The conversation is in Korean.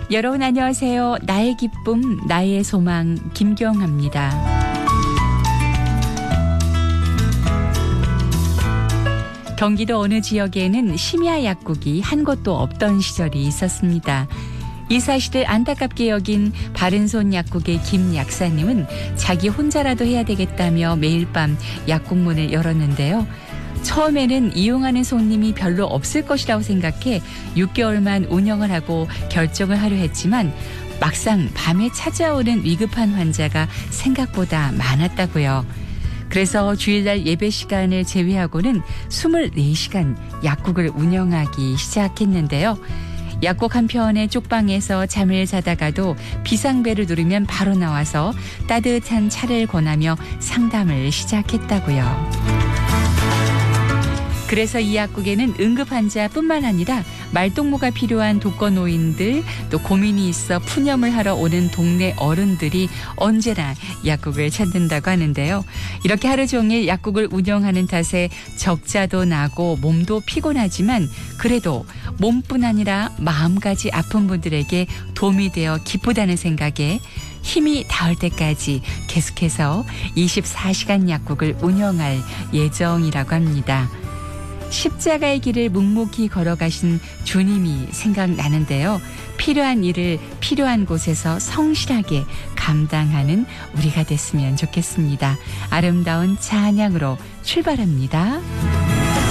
여러분 안녕하세요. 나의 기쁨, 나의 소망 김경아입니다. 경기도 어느 지역에는 심야 약국이 한 곳도 없던 시절이 있었습니다. 이 사실을 안타깝게 여긴 바른손 약국의 김 약사님은 자기 혼자라도 해야 되겠다며 매일 밤 약국 문을 열었는데요. 처음에는 이용하는 손님이 별로 없을 것이라고 생각해 6개월만 운영을 하고 결정을 하려 했지만 막상 밤에 찾아오는 위급한 환자가 생각보다 많았다고요. 그래서 주일날 예배 시간을 제외하고는 24시간 약국을 운영하기 시작했는데요. 약국 한편의 쪽방에서 잠을 자다가도 비상벨을 누르면 바로 나와서 따뜻한 차를 권하며 상담을 시작했다고요. 그래서 이 약국에는 응급환자뿐만 아니라 말동무가 필요한 독거노인들, 또 고민이 있어 푸념을 하러 오는 동네 어른들이 언제나 약국을 찾는다고 하는데요. 이렇게 하루 종일 약국을 운영하는 탓에 적자도 나고 몸도 피곤하지만 그래도 몸뿐 아니라 마음까지 아픈 분들에게 도움이 되어 기쁘다는 생각에 힘이 닿을 때까지 계속해서 24시간 약국을 운영할 예정이라고 합니다. 십자가의 길을 묵묵히 걸어가신 주님이 생각나는데요. 필요한 일을 필요한 곳에서 성실하게 감당하는 우리가 됐으면 좋겠습니다. 아름다운 찬양으로 출발합니다.